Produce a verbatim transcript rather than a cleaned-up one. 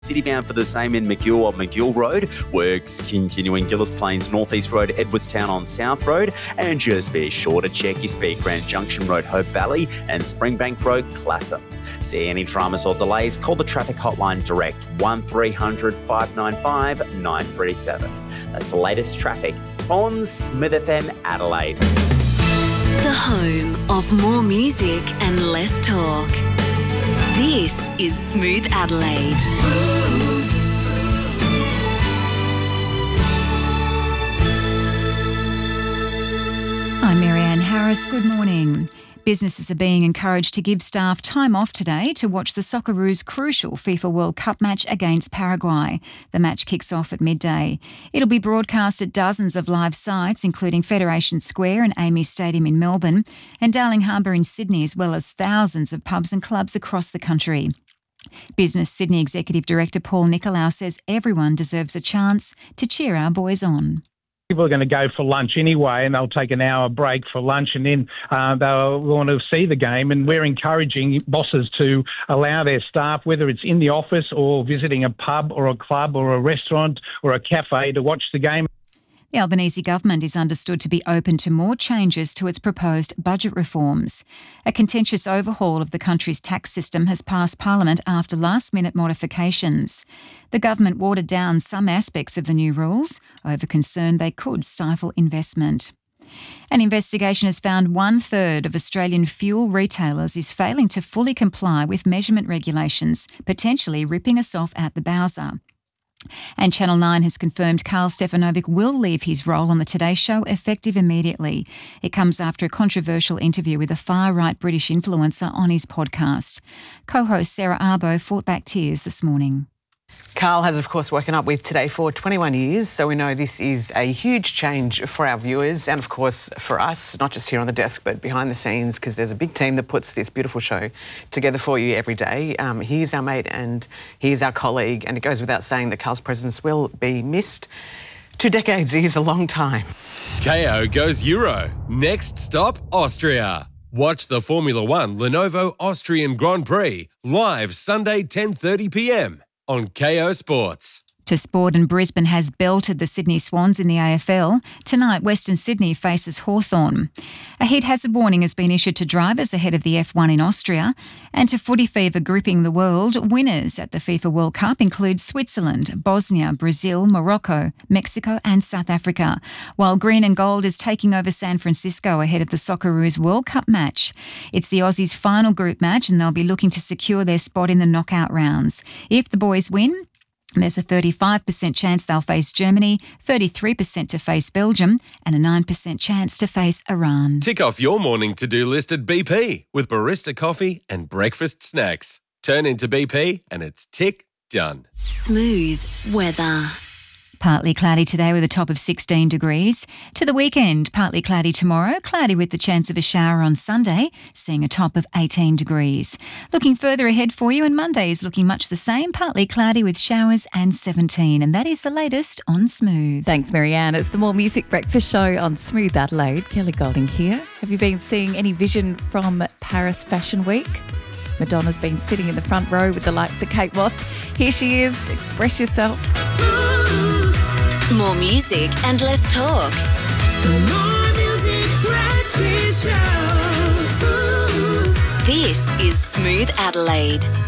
Citybound for the same in McGill on McGill Road. Works continuing Gillis Plains Northeast Road, Edwardstown on South Road. And just be sure to check your speed Grand Junction Road, Hope Valley and Springbank Road, Clapham. See any dramas or delays, call the traffic hotline direct one three hundred, five nine five, nine three seven. That's the latest traffic on Smooth F M Adelaide. The home of more music and less talk. This is Smooth Adelaide. Smooth. I'm Marianne Harris. Good morning. Businesses are being encouraged to give staff time off today to watch the Socceroos' crucial FIFA World Cup match against Paraguay. The match kicks off at midday. It'll be broadcast at dozens of live sites, including Federation Square and Amy Stadium in Melbourne and Darling Harbour in Sydney, as well as thousands of pubs and clubs across the country. Business Sydney Executive Director Paul Nicolau says everyone deserves a chance to cheer our boys on. People are going to go for lunch anyway, and they'll take an hour break for lunch, and then uh, they'll want to see the game. And we're encouraging bosses to allow their staff, whether it's in the office or visiting a pub or a club or a restaurant or a cafe, to watch the game. The Albanese government is understood to be open to more changes to its proposed budget reforms. A contentious overhaul of the country's tax system has passed Parliament after last-minute modifications. The government watered down some aspects of the new rules over concern they could stifle investment. An investigation has found one-third of Australian fuel retailers is failing to fully comply with measurement regulations, potentially ripping us off at the Bowser. And Channel nine has confirmed Karl Stefanovic will leave his role on the Today Show effective immediately. It comes after a controversial interview with a far-right British influencer on his podcast. Co-host Sarah Arbo fought back tears this morning. Karl has, of course, woken up with Today for twenty-one years, so we know this is a huge change for our viewers and, of course, for us, not just here on the desk but behind the scenes, because there's a big team that puts this beautiful show together for you every day. Um, he's our mate and he's our colleague, and it goes without saying that Karl's presence will be missed. Two decades is a long time. K O goes Euro. Next stop, Austria. Watch the Formula One Lenovo Austrian Grand Prix live Sunday ten thirty p m on K O Sports. To sport, and Brisbane has belted the Sydney Swans in the A F L. Tonight, Western Sydney faces Hawthorn. A heat hazard warning has been issued to drivers ahead of the F one in Austria. And to footy fever gripping the world, winners at the FIFA World Cup include Switzerland, Bosnia, Brazil, Morocco, Mexico and South Africa, while green and gold is taking over San Francisco ahead of the Socceroos World Cup match. It's the Aussies' final group match, and they'll be looking to secure their spot in the knockout rounds. If the boys win, there's a thirty-five percent chance they'll face Germany, thirty-three percent to face Belgium, and a nine percent chance to face Iran. Tick off your morning to-do list at B P with barista coffee and breakfast snacks. Turn into B P and it's tick done. Smooth weather. Partly cloudy today with a top of sixteen degrees. To the weekend, partly cloudy tomorrow, cloudy with the chance of a shower on Sunday, seeing a top of eighteen degrees. Looking further ahead for you, and Monday is looking much the same, partly cloudy with showers and seventeen. And that is the latest on Smooth. Thanks, Marianne. It's the More Music Breakfast Show on Smooth Adelaide. Kelly Golding here. Have you been seeing any vision from Paris Fashion Week? Madonna's been sitting in the front row with the likes of Kate Moss. Here she is. Express yourself. More music and less talk. More music breakfast show. This is Smooth Adelaide.